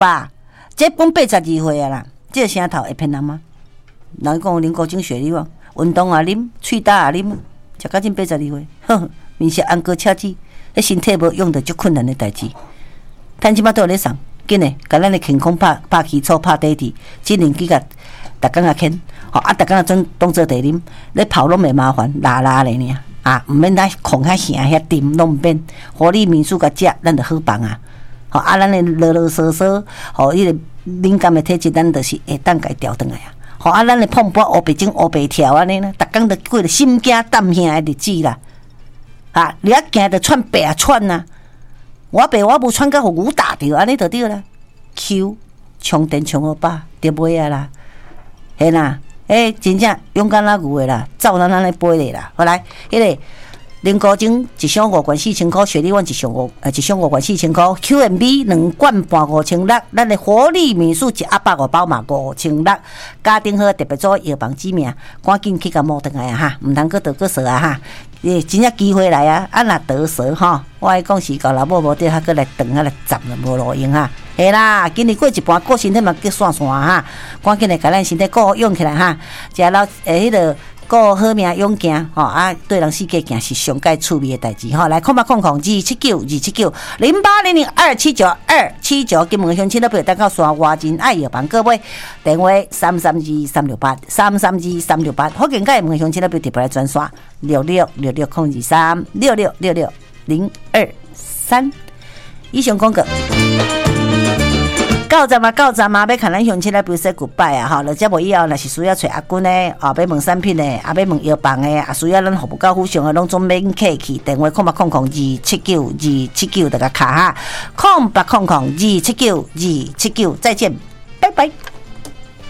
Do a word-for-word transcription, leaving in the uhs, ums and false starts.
爸，这本八十二岁啊啦，这个声头会骗人吗？人讲啉高精血力旺，运动也啉，喙焦也啉，食到真八十二岁，呵呵，面色红过车子，迄身体无用着足困难的代志。趁即摆都有咧送，紧诶，甲咱的健康拍拍基础、拍底底，只能去甲逐工啊牵，吼啊，逐工啊总当做茶啉，咧泡拢袂麻烦，拉拉咧尔啊，毋免咱控遐声遐沉，拢毋免，互你面数甲食，咱就好放啊。吼啊，咱的啰啰嗦嗦，吼，迄个敏感的体质，咱就是会当家调转来啊。吼啊，咱的碰波乌白种乌白跳安尼呢，逐工都过着心惊胆吓的日子啦。啊，你啊行着喘白啊喘啊。我爸我无喘到互牛打着，安尼就对啦。Q 充电充好饱，就买啊啦，嘿啦，诶，真正勇敢啊牛的啦，照咱安尼飞咧啦。好来，迄、那个零高精一箱五罐四千块，雪莉丸一箱五呃一箱五罐四千块 ，Q M B 两罐半五千六，咱的活力民宿一阿百五包嘛五千六，家庭好特别做药房指名，赶紧去甲摸转来啊哈，毋通搁倒搁说啊哈。诶，真正机会来啊！啊，若得蛇吼，我爱讲是到老母无得，还搁来断啊来站了，无路用哈。嘿啦，今日过一半，顾身体嘛，叫散散哈。赶紧来甲咱身体顾好用起来哈。食老诶，迄个顾好命勇行吼啊，对人世界行是上界趣味的代志吼。来，空八空空二七九二七九零八零零二七九二七九，金门乡亲都不要等到山外真爱药房各位电话三三二三六八三三二三六八，福建界门乡亲都不要特别来转刷六六六六空二三六六六六零二三。以上广告。到站嘛，到站嘛，要看咱乡亲来，比如说 goodbye 啊，吼，落遮无以后，若是需要找阿君的，哦，要问产品的，啊，要问药房的，啊，需要咱服务到府上的，拢总免客气，电话空八空空二七九二七九，大家卡哈，空八空空二七九二七九，再见，拜拜。